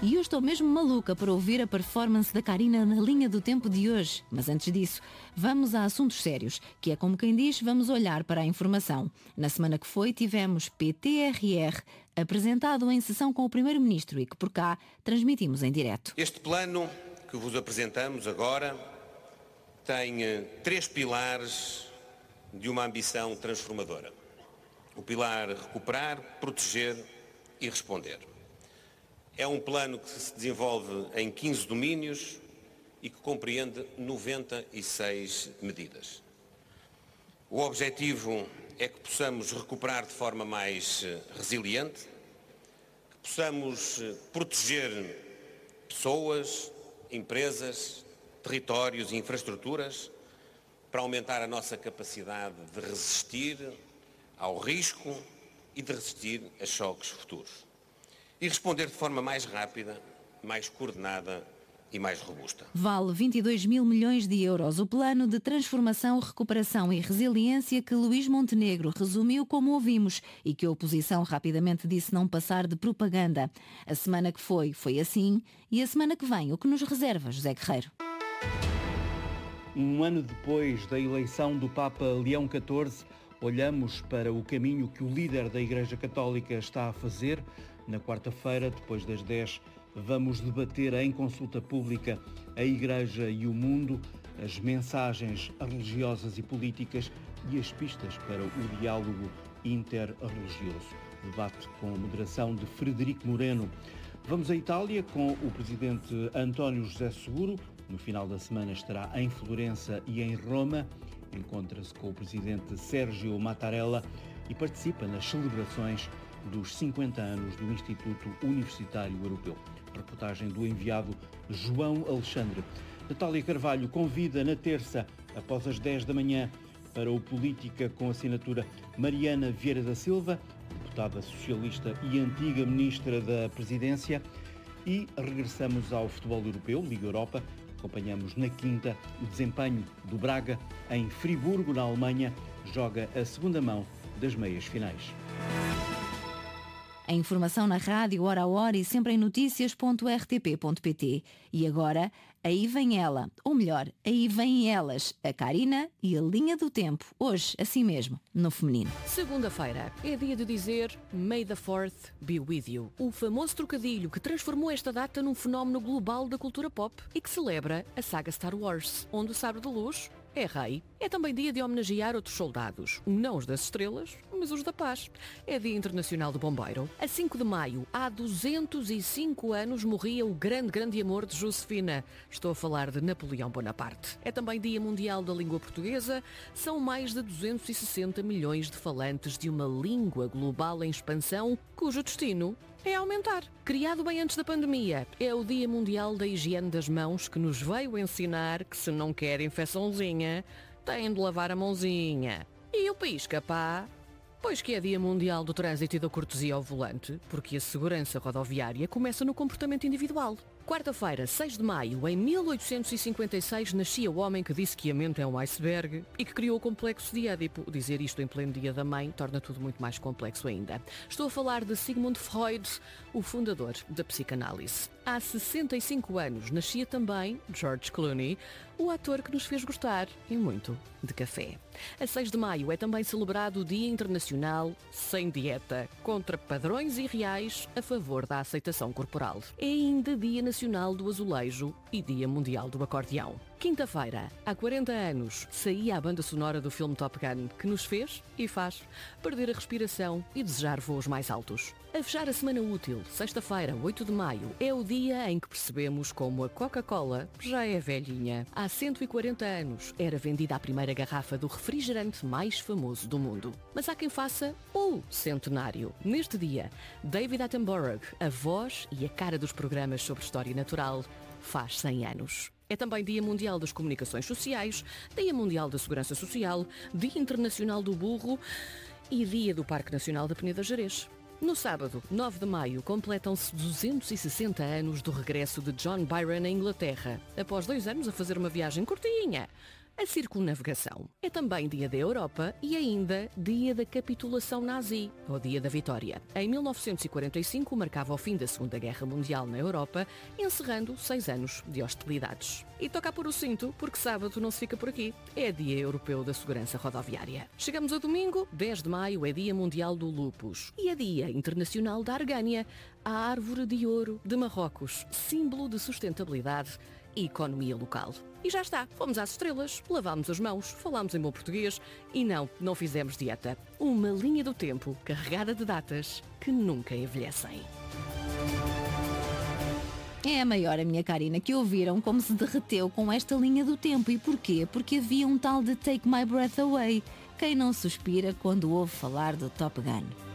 E eu estou mesmo maluca para ouvir a performance da Karina na linha do tempo de hoje. Mas antes disso, vamos a assuntos sérios, que é como quem diz, vamos olhar para a informação. Na semana que foi, tivemos PTRR, apresentado em sessão com o Primeiro-Ministro e que por cá transmitimos em direto. Este plano que vos apresentamos agora tem 3 pilares de uma ambição transformadora. O pilar recuperar, proteger e responder. É um plano que se desenvolve em 15 domínios e que compreende 96 medidas. O objetivo é que possamos recuperar de forma mais resiliente, que possamos proteger pessoas, empresas, territórios e infraestruturas para aumentar a nossa capacidade de resistir ao risco e de resistir a choques futuros. E responder de forma mais rápida, mais coordenada e mais robusta. Vale 22 mil milhões de euros o plano de transformação, recuperação e resiliência que Luís Montenegro resumiu como ouvimos e que a oposição rapidamente disse não passar de propaganda. A semana que foi assim e a semana que vem o que nos reserva, José Guerreiro. Um ano depois da eleição do Papa Leão XIV, olhamos para o caminho que o líder da Igreja Católica está a fazer. Na quarta-feira, depois das 10, vamos debater em consulta pública a Igreja e o mundo, as mensagens religiosas e políticas e as pistas para o diálogo interreligioso. Debate com a moderação de Frederico Moreno. Vamos à Itália com o presidente António José Seguro. No final da semana estará em Florença e em Roma. Encontra-se com o presidente Sérgio Mattarella e participa nas celebrações dos 50 anos do Instituto Universitário Europeu. Reportagem do enviado João Alexandre. Natália Carvalho convida na terça, após as 10 da manhã, para o Política com assinatura Mariana Vieira da Silva, deputada socialista e antiga ministra da Presidência. E regressamos ao futebol europeu, Liga Europa. Acompanhamos na quinta o desempenho do Braga em Friburgo, na Alemanha. Joga a segunda mão das meias finais. A informação na rádio, hora a hora e sempre em noticias.rtp.pt. E agora, aí vem ela, ou melhor, aí vêm elas, a Karina e a linha do tempo, hoje, assim mesmo, no feminino. Segunda-feira é dia de dizer May the 4th be with you. O famoso trocadilho que transformou esta data num fenómeno global da cultura pop e que celebra a saga Star Wars, onde o sabre de luz é rei. É também dia de homenagear outros soldados, não os das estrelas, mas os da paz. É Dia Internacional do Bombeiro. A 5 de maio, há 205 anos, morria o grande amor de Josefina. Estou a falar de Napoleão Bonaparte. É também Dia Mundial da Língua Portuguesa. São mais de 260 milhões de falantes de uma língua global em expansão, cujo destino é aumentar. Criado bem antes da pandemia, é o Dia Mundial da Higiene das Mãos que nos veio ensinar que se não quer infecçãozinha, têm de lavar a mãozinha. E o pisca, pá? Pois que é Dia Mundial do Trânsito e da Cortesia ao Volante, porque a segurança rodoviária começa no comportamento individual. Quarta-feira, 6 de maio, em 1856, nascia o homem que disse que a mente é um iceberg e que criou o complexo de Édipo. Dizer isto em pleno Dia da Mãe torna tudo muito mais complexo ainda. Estou a falar de Sigmund Freud, o fundador da psicanálise. Há 65 anos nascia também George Clooney, o ator que nos fez gostar e muito de café. A 6 de maio é também celebrado o Dia Internacional Sem Dieta, contra padrões irreais a favor da aceitação corporal. É ainda Dia Nacional do Azulejo e Dia Mundial do Acordeão. Quinta-feira, há 40 anos, saía a banda sonora do filme Top Gun, que nos fez e faz perder a respiração e desejar voos mais altos. A fechar a semana útil, sexta-feira, 8 de maio, é o dia em que percebemos como a Coca-Cola já é velhinha. Há 140 anos era vendida a primeira garrafa do refrigerante mais famoso do mundo. Mas há quem faça o centenário. Neste dia, David Attenborough, a voz e a cara dos programas sobre história natural, faz 100 anos. É também Dia Mundial das Comunicações Sociais, Dia Mundial da Segurança Social, Dia Internacional do Burro e Dia do Parque Nacional da Peneda Gerês. No sábado, 9 de maio, completam-se 260 anos do regresso de John Byron à Inglaterra, após 2 anos a fazer uma viagem curtinha. a circunnavegação. É também dia da Europa e ainda dia da capitulação nazi, ou dia da vitória. Em 1945 marcava o fim da Segunda Guerra Mundial na Europa, encerrando 6 anos de hostilidades. E toca a pôr o cinto, porque sábado não se fica por aqui. É dia europeu da segurança rodoviária. Chegamos a domingo, 10 de maio é dia mundial do lúpus e é dia internacional da argânia, a árvore de ouro de Marrocos, símbolo de sustentabilidade e economia local. E já está, fomos às estrelas, lavámos as mãos, falámos em bom português e não fizemos dieta. Uma linha do tempo carregada de datas que nunca envelhecem. É a maior, a minha Karina, que ouviram como se derreteu com esta linha do tempo. E porquê? Porque havia um tal de Take My Breath Away. Quem não suspira quando ouve falar do Top Gun?